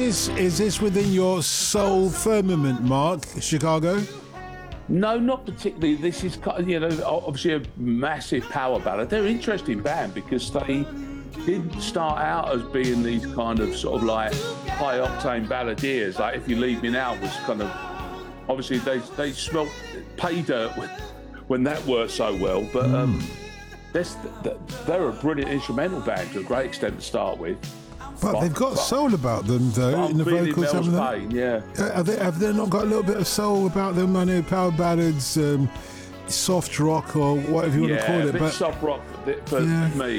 this within your soul firmament, Mark? Chicago? No, not particularly. This is, obviously a massive power ballad. They're an interesting band because they didn't start out as being these kind of sort of like high octane balladeers. Like If You Leave Me Now was kind of, obviously they smelt pay dirt when that worked so well. But they're a brilliant instrumental band to a great extent to start with. But they've got soul about them, though, in the vocals. Pain, yeah. Have they not got a little bit of soul about them? I know power ballads, soft rock, or whatever you want to call it. But soft rock for me.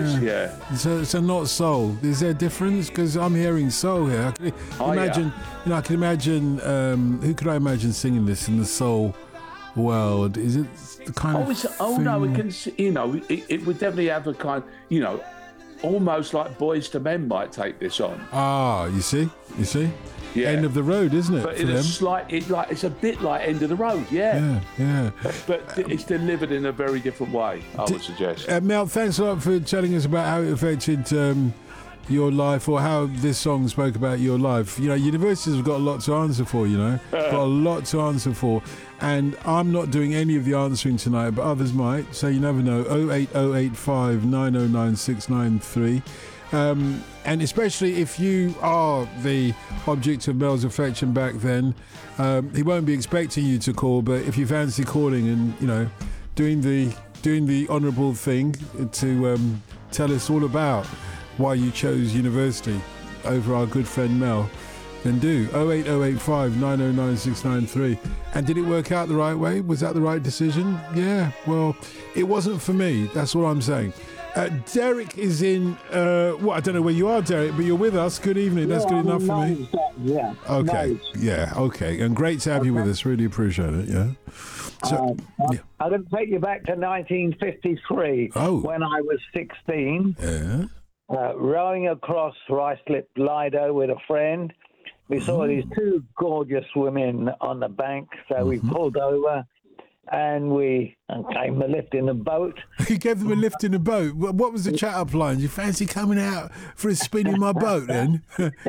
So not soul. Is there a difference? Because I'm hearing soul here. I can imagine. I can imagine. Who could I imagine singing this in the soul world? Is it the kind of? No, it can. It would definitely have a kind. Almost like Boys to Men might take this on. You see? Yeah. End of the road, isn't it? But it's a bit like End of the Road, yeah. But it's delivered in a very different way, I would suggest. Mel, thanks a lot for telling us about how it affected your life, or how this song spoke about your life. Universities have got a lot to answer for, got a lot to answer for. And I'm not doing any of the answering tonight, but others might, so you never know. 08085 909 693. And especially if you are the object of Mel's affection back then, he won't be expecting you to call, but if you fancy calling and, doing the honourable thing to tell us all about why you chose university over our good friend Mel, then do 08085 909 693. And did it work out the right way? Was that the right decision? Yeah, well, it wasn't for me. That's what I'm saying. Derek is in, I don't know where you are, Derek, but you're with us. Good evening. That's good enough for me. Yeah. Okay. Nice. Yeah, okay. And great to have you with us. Really appreciate it, yeah. So, I'm going to take you back to 1953 when I was 16. Yeah. Rowing across Ruislip Lido with a friend. We saw these two gorgeous women on the bank, so we pulled over and we gave them a lift in the boat. You gave them a lift in the boat? What was the chat-up line? You fancy coming out for a spin in my boat then?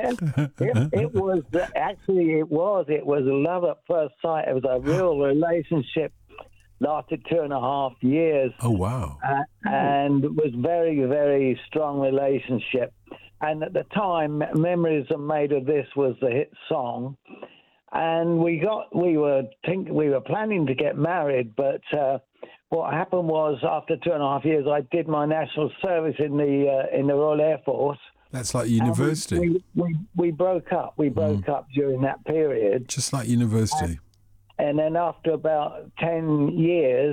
It was love at first sight. It was a real relationship. Lasted 2.5 years. Oh, wow. And it was very, very strong relationship. And at the time, Memories Are Made of This was the hit song. And we were planning to get married, but what happened was after 2.5 years, I did my national service in the Royal Air Force. That's like university. We broke up. We broke up during that period. Just like university. And then after about 10 years,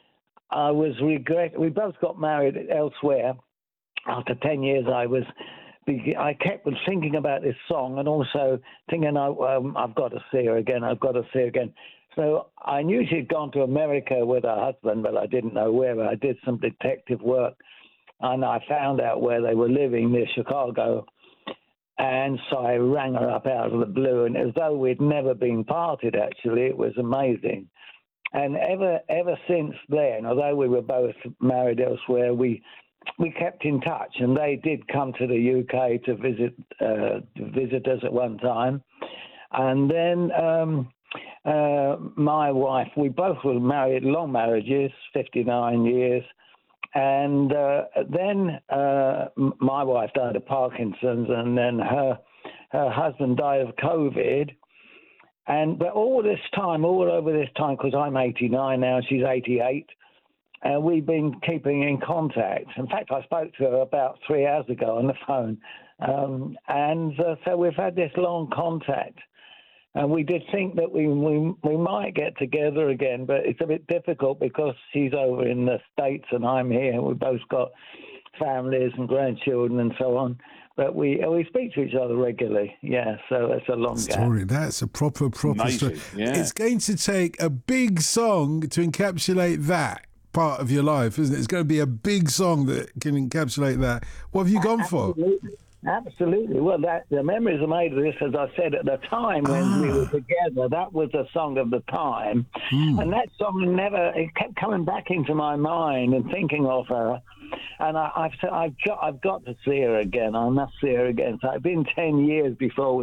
we both got married elsewhere. After 10 years, I kept thinking about this song and also thinking, I've got to see her again. I've got to see her again. So I knew she'd gone to America with her husband, but I didn't know where. I did some detective work, and I found out where they were living near Chicago. And so I rang her up out of the blue, and as though we'd never been parted, actually, it was amazing. And ever since then, although we were both married elsewhere, we kept in touch, and they did come to the UK to visit us at one time. And then my wife, we both were married, long marriages, 59 years. And then my wife died of Parkinson's, and then her husband died of COVID. But all over this time, because I'm 89 now, she's 88, we've been keeping in contact. In fact, I spoke to her about 3 hours ago on the phone. So we've had this long contact. And we did think that we might get together again, but it's a bit difficult because she's over in the States and I'm here. We've both got families and grandchildren and so on. But we speak to each other regularly. Yeah, so it's a long story. gap. That's a proper Amazing. story. Yeah. It's going to take a big song to encapsulate that part of your life, isn't it? It's going to be a big song that can encapsulate that. What have you gone for? Absolutely. Well, the Memories Are Made of This, as I said at the time when we were together, that was the song of the time. And that song it kept coming back into my mind and thinking of her. And I've got to see her again. I must see her again. So it's been 10 years before